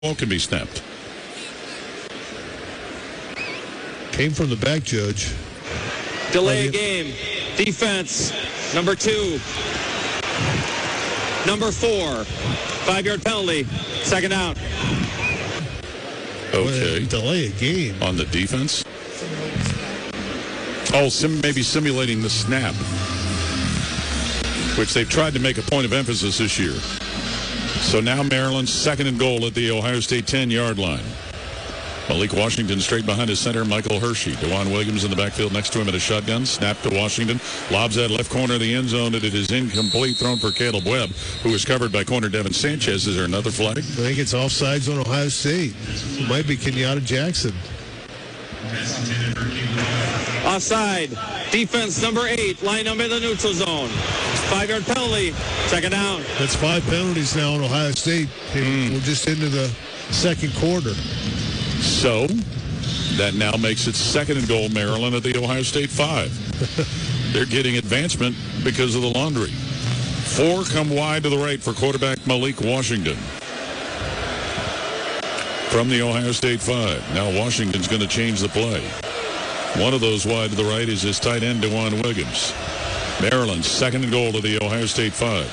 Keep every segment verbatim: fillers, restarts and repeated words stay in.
ball can be snapped. Came from the back, Judge. Delay a game. Defense, number two. Number four. Five-yard penalty. Second down. Okay. Delay a game. On the defense? Oh, sim- maybe simulating the snap, which they've tried to make a point of emphasis this year. So now Maryland's second and goal at the Ohio State ten-yard line. Malik Washington straight behind his center, Michael Hershey. DeJuan Williams in the backfield next to him at a shotgun. Snap to Washington. Lobs that left corner of the end zone, and it is incomplete. Thrown for Caleb Webb, who is covered by corner Devin Sanchez. Is there another flag? I think it's offsides on Ohio State. It might be Kenyatta Jackson. Offside. Defense number eight. Line up in the neutral zone. Five-yard penalty. Second down. That's five penalties now on Ohio State. Mm. We're just into the second quarter. So that now makes it second and goal Maryland at the Ohio State five. They're getting advancement because of the laundry. Four come wide to the right for quarterback Malik Washington. From the Ohio State five. Now Washington's going to change the play. One of those wide to the right is his tight end, DeJuan Williams. Maryland, second and goal to the Ohio State five.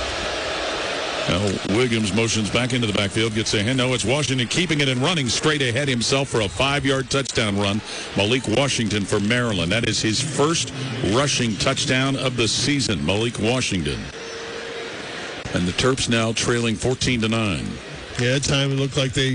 Now Williams motions back into the backfield, gets a hand. No, it's Washington keeping it and running straight ahead himself for a five-yard touchdown run. Malik Washington for Maryland. That is his first rushing touchdown of the season, Malik Washington. And the Terps now trailing fourteen to nine. Yeah, that time it looked like they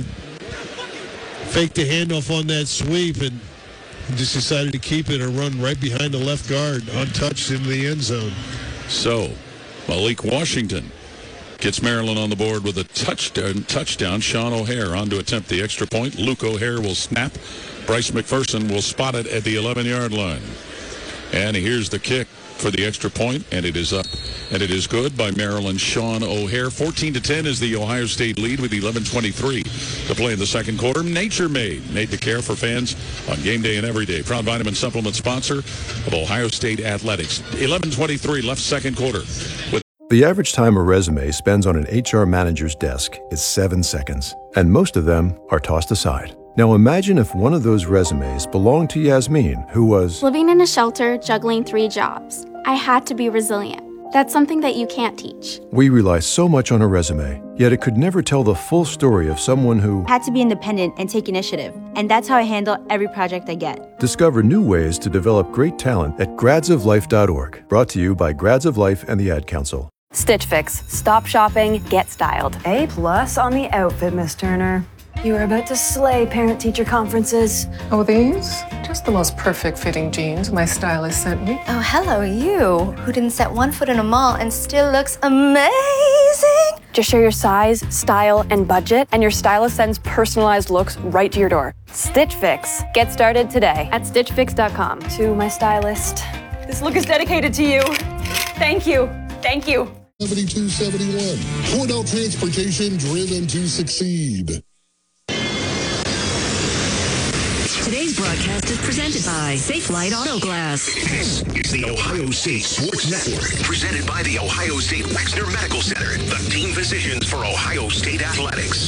faked the handoff on that sweep and just decided to keep it and run right behind the left guard, untouched into the end zone. So, Malik Washington gets Maryland on the board with a touchdown. Touchdown. Sean O'Hare on to attempt the extra point. Luke O'Hare will snap. Bryce McPherson will spot it at the eleven-yard line. And here's the kick for the extra point, and it is up. And it is good by Maryland's Sean O'Hare. fourteen to ten is the Ohio State lead with eleven twenty-three to play in the second quarter. Nature Made. Made to care for fans on game day and every day. Proud vitamin supplement sponsor of Ohio State Athletics. eleven twenty-three left second quarter. With The average time a resume spends on an H R manager's desk is seven seconds, and most of them are tossed aside. Now imagine if one of those resumes belonged to Yasmin, who was living in a shelter, juggling three jobs. I had to be resilient. That's something that you can't teach. We rely so much on a resume, yet it could never tell the full story of someone who had to be independent and take initiative. And that's how I handle every project I get. Discover new ways to develop great talent at grads of life dot org. Brought to you by Grads of Life and the Ad Council. Stitch Fix. Stop shopping, get styled. A plus on the outfit, Miss Turner. You are about to slay parent-teacher conferences. Oh, these? Just the most perfect fitting jeans my stylist sent me. Oh, hello, you, who didn't set one foot in a mall and still looks amazing. Just share your size, style, and budget, and your stylist sends personalized looks right to your door. Stitch Fix. Get started today at stitch fix dot com. To my stylist, this look is dedicated to you. Thank you. Thank you. seventy-two seventy-one. Cornell Transportation, driven to succeed. Today's broadcast is presented by Safe Light Auto Glass. This is the Ohio State Sports Network, presented by the Ohio State Wexner Medical Center, the team physicians for Ohio State Athletics.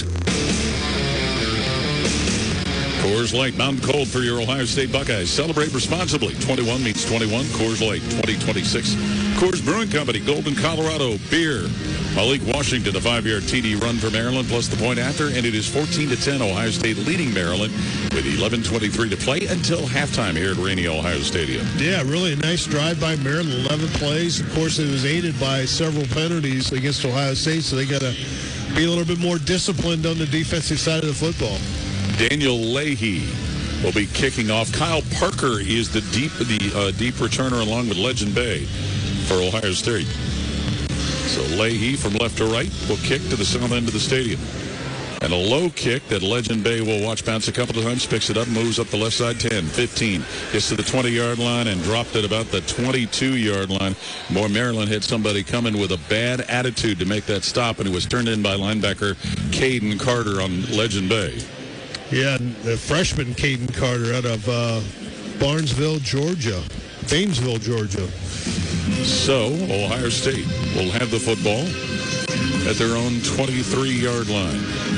Coors Light, Mountain Cold for your Ohio State Buckeyes. Celebrate responsibly. twenty-one means twenty-one. Coors Light twenty twenty-six. Coors Brewing Company, Golden, Colorado, beer. Malik Washington, a five-yard T D run for Maryland, plus the point after, and it is fourteen to ten. Ohio State leading Maryland with eleven twenty-three to play until halftime here at Rainy Ohio Stadium. Yeah, really a nice drive by Maryland. eleven plays. Of course, it was aided by several penalties against Ohio State, so they got to be a little bit more disciplined on the defensive side of the football. Daniel Leahy will be kicking off. Kyle Parker is the deep the uh, deep returner along with Legend Bay for Ohio State. So Leahy from left to right will kick to the south end of the stadium. And a low kick that Legend Bay will watch bounce a couple of times, picks it up, moves up the left side, ten, fifteen, gets to the twenty-yard line and dropped at about the twenty-two-yard line. More Maryland had somebody coming with a bad attitude to make that stop, and it was turned in by linebacker Caden Carter on Legend Bay. Yeah, the freshman Caden Carter out of uh, Barnesville, Georgia. Painesville, Georgia. So, Ohio State will have the football at their own twenty-three-yard line.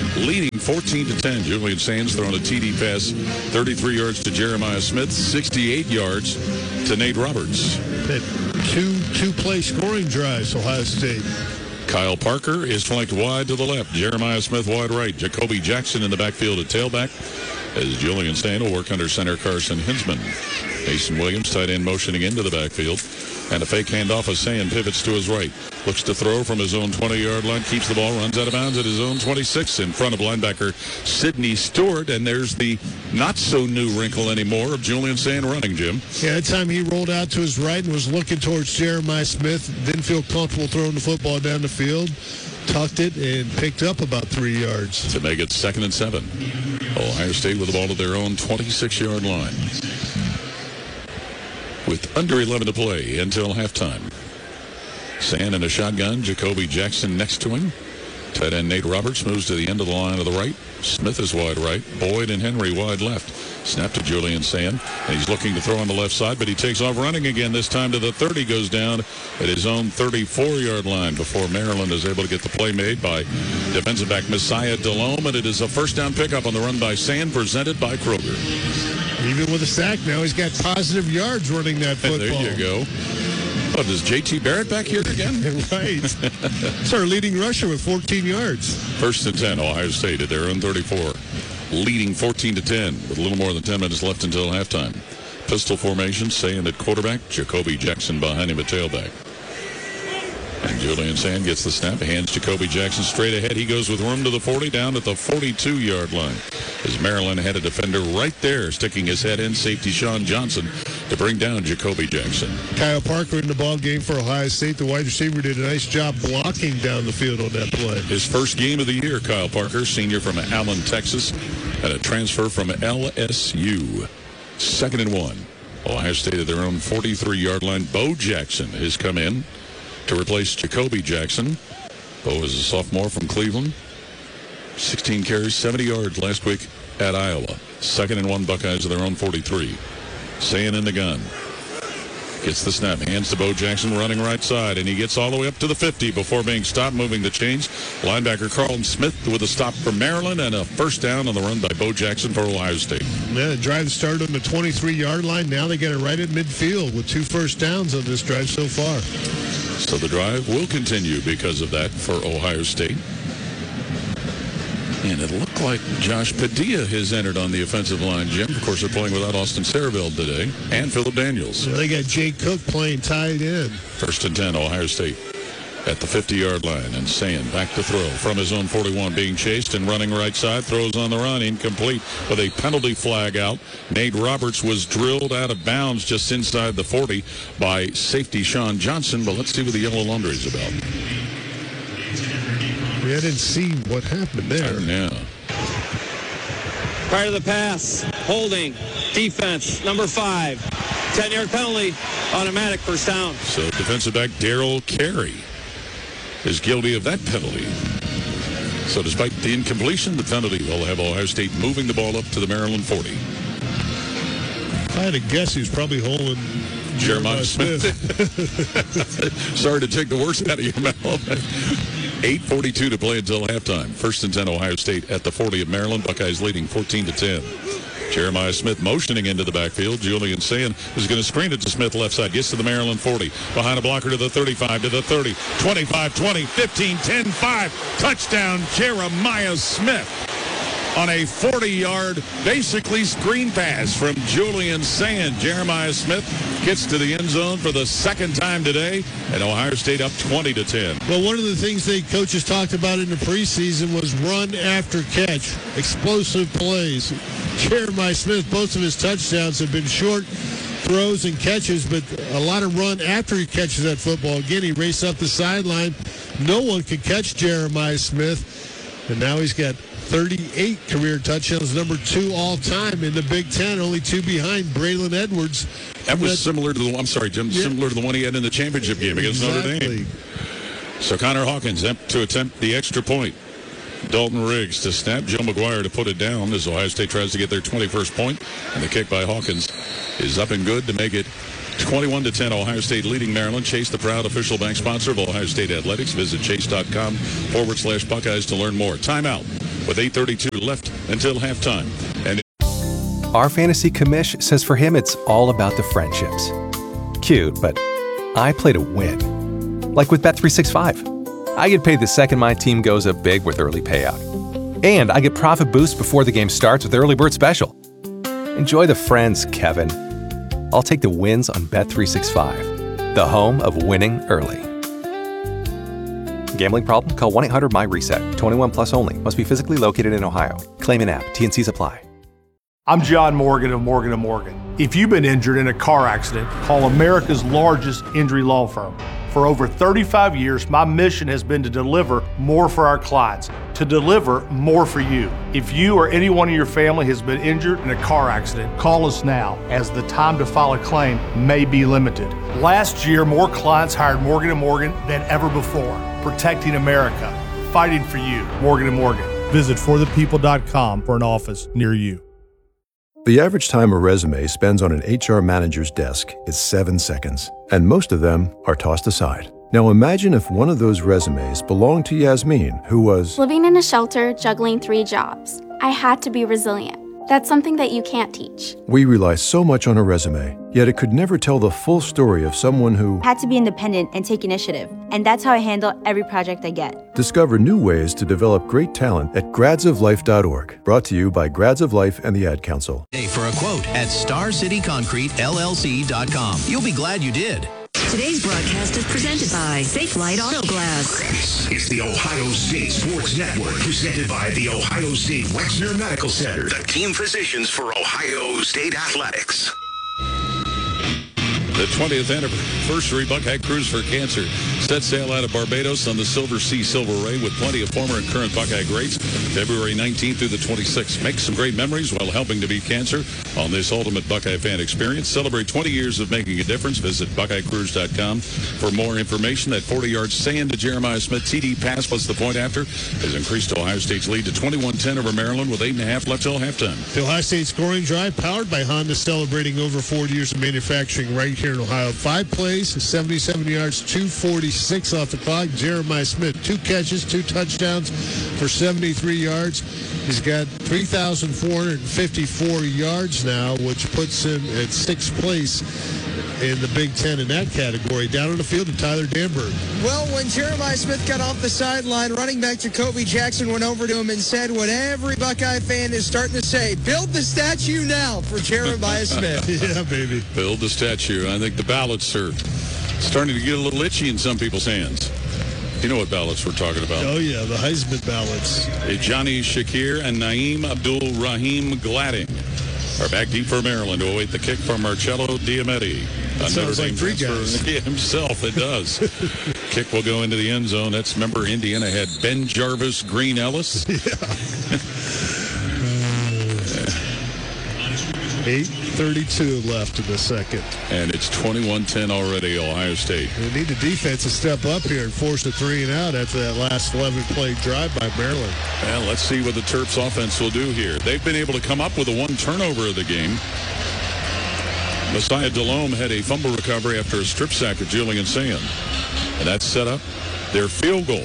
leading fourteen to ten. Julian Sands throwing a T D pass, thirty-three yards to Jeremiah Smith, sixty-eight yards to Nate Roberts. Two two-play scoring drives, Ohio State. Kyle Parker is flanked wide to the left. Jeremiah Smith wide right. Jacoby Jackson in the backfield at tailback as Julian Sand will work under center Carson Hinsman. Mason Williams, tight end, motioning into the backfield. And a fake handoff as Sand pivots to his right. Looks to throw from his own twenty-yard line. Keeps the ball, runs out of bounds at his own twenty-six in front of linebacker Sidney Stewart. And there's the not-so-new wrinkle anymore of Julian Sand running, Jim. Yeah, that time he rolled out to his right and was looking towards Jeremiah Smith. Didn't feel comfortable throwing the football down the field. Tucked it and picked up about three yards. To make it second and seven. Ohio State with the ball at their own twenty-six-yard line. With under eleven to play until halftime. Sand in a shotgun. Jacoby Jackson next to him. Tight end Nate Roberts moves to the end of the line of the right. Smith is wide right. Boyd and Henry wide left. Snap to Julian Sand. And he's looking to throw on the left side, but he takes off running again. This time to the thirty. Goes down at his own thirty-four-yard line before Maryland is able to get the play made by defensive back Messiah Delhomme. And it is a first down pickup on the run by Sand, presented by Kroger. Even with a sack now, he's got positive yards running that football. There you go. What, is J T Barrett back here again? Right. It's our leading rusher with fourteen yards. First and ten, Ohio State at their own thirty-four. Leading fourteen to ten with a little more than ten minutes left until halftime. Pistol formation, Sand at quarterback. Jacoby Jackson behind him at tailback. And Julian Sand gets the snap, hands Jacoby Jackson straight ahead. He goes with room to the forty, down at the forty-two-yard line. As Maryland had a defender right there, sticking his head in, safety Sean Johnson, to bring down Jacoby Jackson. Kyle Parker in the ball game for Ohio State. The wide receiver did a nice job blocking down the field on that play. His first game of the year, Kyle Parker, senior from Allen, Texas, and a transfer from L S U. Second and one. Ohio State at their own forty-three-yard line. Bo Jackson has come in to replace Jacoby Jackson. Bo is a sophomore from Cleveland. sixteen carries, seventy yards last week at Iowa. Second and one, Buckeyes of their own forty-three. Sand in the gun. Gets the snap, hands to Bo Jackson, running right side, and he gets all the way up to the fifty before being stopped, moving the chains. Linebacker Carlton Smith with a stop for Maryland and a first down on the run by Bo Jackson for Ohio State. Yeah, the drive started on the twenty-three-yard line. Now they get it right at midfield with two first downs on this drive so far. So the drive will continue because of that for Ohio State. And it looked like Josh Padilla has entered on the offensive line, Jim. Of course, they're playing without Austin Saraville today and Phillip Daniels. So they got Jake Cook playing tight end. First and ten, Ohio State at the fifty-yard line. And Sand back to throw from his own forty-one, being chased and running right side. Throws on the run, incomplete with a penalty flag out. Nate Roberts was drilled out of bounds just inside the forty by safety Sean Johnson. But let's see what the yellow laundry is about. Yeah, I didn't see what happened there. Yeah. Prior to the pass, holding, defense, number five. ten-yard penalty, automatic first down. So defensive back Darrell Carey is guilty of that penalty. So despite the incompletion, the penalty will have Ohio State moving the ball up to the Maryland forty. If I had to guess, he was probably holding Jeremiah Smith. Sorry to take the worst out of your mouth. eight forty-two to play until halftime. First and ten, Ohio State at the forty of Maryland. Buckeyes leading fourteen to ten. Jeremiah Smith motioning into the backfield. Julian Sand is going to screen it to Smith left side. Gets to the Maryland forty. Behind a blocker to the thirty-five, to the thirty. twenty-five, twenty, fifteen, ten, five. Touchdown, Jeremiah Smith. On a forty-yard, basically screen pass from Julian Sand. Jeremiah Smith gets to the end zone for the second time today, and Ohio State up twenty to ten. Well, one of the things the coaches talked about in the preseason was run after catch, explosive plays. Jeremiah Smith, both of his touchdowns have been short throws and catches, but a lot of run after he catches that football. Again, he raced up the sideline. No one could catch Jeremiah Smith, and now he's got thirty-eight career touchdowns, number two all time in the Big Ten, only two behind Braylon Edwards. That was similar to the I'm sorry, Jim, yeah. similar to the one he had in the championship game against exactly. Notre Dame. So Connor Hawkins to attempt the extra point. Dalton Riggs to snap. Joe McGuire to put it down as Ohio State tries to get their twenty-first point. And the kick by Hawkins is up and good to make it twenty-one to ten. Ohio State leading Maryland. Chase, the proud official bank sponsor of Ohio State Athletics. Visit chase.com forward slash Buckeyes to learn more. Timeout with eight thirty-two left until halftime. And Our fantasy commish says for him it's all about the friendships. Cute, but I play to win. Like with Bet three sixty-five. I get paid the second my team goes up big with early payout. And I get profit boost before the game starts with Early Bird Special. Enjoy the friends, Kevin. I'll take the wins on Bet three sixty-five, the home of winning early. Gambling problem? Call one eight hundred M Y reset. twenty-one plus only. Must be physically located in Ohio. Claim in app. T N Cs apply. I'm John Morgan of Morgan and Morgan. If you've been injured in a car accident, call America's largest injury law firm. For over thirty-five years, my mission has been to deliver more for our clients, to deliver more for you. If you or anyone in your family has been injured in a car accident, call us now, as the time to file a claim may be limited. Last year, more clients hired Morgan and Morgan than ever before, protecting America, fighting for you. Morgan and Morgan. Visit for the people dot com for an office near you. The average time a resume spends on an H R manager's desk is seven seconds, and most of them are tossed aside. Now imagine if one of those resumes belonged to Yasmin, who was living in a shelter, juggling three jobs. I had to be resilient. That's something that you can't teach. We rely so much on a resume, yet it could never tell the full story of someone who had to be independent and take initiative. And that's how I handle every project I get. Discover new ways to develop great talent at grads of life dot org. Brought to you by Grads of Life and the Ad Council. Hey, for a quote at star city concrete L L C dot com. You'll be glad you did. Today's broadcast is presented by Safe Light Auto Glass. This is the Ohio State Sports Network, presented by the Ohio State Wexner Medical Center, the team physicians for Ohio State Athletics. The twentieth anniversary Buckeye Cruise for Cancer set sail out of Barbados on the Silver Sea Silver Ray with plenty of former and current Buckeye greats. February nineteenth through the twenty-sixth. Make some great memories while helping to beat cancer on this ultimate Buckeye fan experience. Celebrate twenty years of making a difference. Visit Buckeye Cruise dot com for more information. That forty-yard sand to Jeremiah Smith T D pass plus the point after has increased Ohio State's lead to twenty-one ten over Maryland with eight and a half left till halftime. The Ohio State scoring drive powered by Honda, celebrating over forty years of manufacturing right here in Ohio. Five plays, seventy-seven yards, two forty-six off the clock. Jeremiah Smith, two catches, two touchdowns for seventy-three yards. He's got three thousand four hundred fifty-four yards now, which puts him at sixth place in the Big Ten in that category. Down on the field to Tyler Danberg. Well, when Jeremiah Smith got off the sideline, running back Jacoby Jackson went over to him and said what every Buckeye fan is starting to say, build the statue now for Jeremiah Smith. Yeah, baby. Build the statue. I think the ballots are starting to get a little itchy in some people's hands. You know what ballots we're talking about. Oh, yeah, the Heisman ballots. Johnny Shakir and Naeem Abdul-Rahim Gladding are back deep for Maryland to await the kick from Marcello Diametti. That sounds like three guys. Himself, it does. Kick will go into the end zone. That's, remember, Indiana had Ben Jarvis, Green Ellis. Yeah. eight thirty-two left in the second. And it's twenty-one ten already, Ohio State. They need the defense to step up here and force a three and out after that last eleven-play drive by Maryland. Well, let's see what the Terps offense will do here. They've been able to come up with the one turnover of the game. Messiah Delhomme had a fumble recovery after a strip sack of Julian Sand. And that set up their field goal.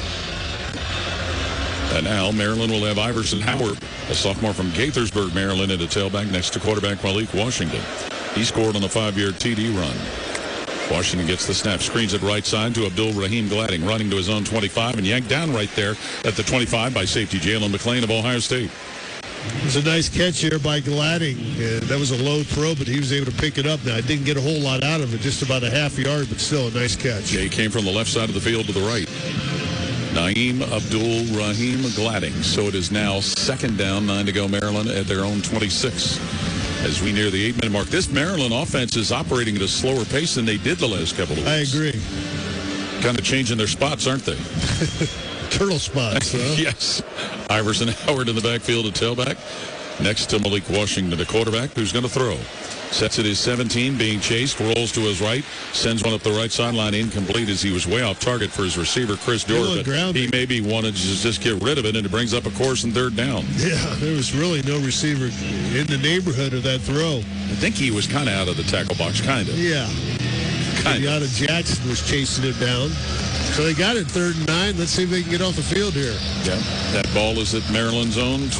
And now Maryland will have Iverson Howard, a sophomore from Gaithersburg, Maryland, at a tailback next to quarterback Malik Washington. He scored on a five-yard T D run. Washington gets the snap, screens it right side to Abdul-Rahim Gladding, running to his own twenty-five and yanked down right there at the twenty-five by safety Jalen McClain of Ohio State. It was a nice catch here by Gladding. Uh, that was a low throw, but he was able to pick it up. Now, I didn't get a whole lot out of it, just about a half yard, but still a nice catch. Yeah, he came from the left side of the field to the right. Naeem Abdul-Rahim Gladding. So it is now second down, nine to go Maryland at their own twenty-six. As we near the eight-minute mark, this Maryland offense is operating at a slower pace than they did the last couple of weeks. I agree. Kind of changing their spots, aren't they? Turtle spots, huh? Yes. Iverson Howard in the backfield at tailback. Next to Malik Washington, the quarterback, who's going to throw. Sets at his seventeen, being chased, rolls to his right, sends one up the right sideline, incomplete as he was way off target for his receiver, Chris Dorr. But he maybe wanted to just get rid of it, and it brings up a course and third down. Yeah, there was really no receiver in the neighborhood of that throw. I think he was kind of out of the tackle box, kind of. Yeah. Kind of. Jackson was chasing it down. So they got it third and nine. Let's see if they can get off the field here. Yeah, that ball is at Maryland's own